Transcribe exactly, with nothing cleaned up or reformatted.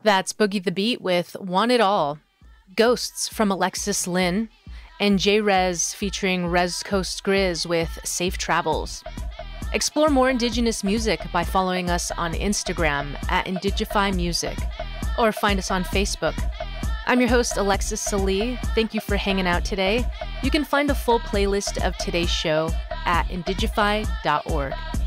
That's Boogie the Beat with Want It All, Ghosts from Alexis Lynn, and J-Rez featuring Rez Coast Grizz with Safe Travels. Explore more Indigenous music by following us on Instagram at Indigify Music, or find us on Facebook. I'm your host, Alexis Salee. Thank you for hanging out today. You can find a full playlist of today's show at indigify dot org.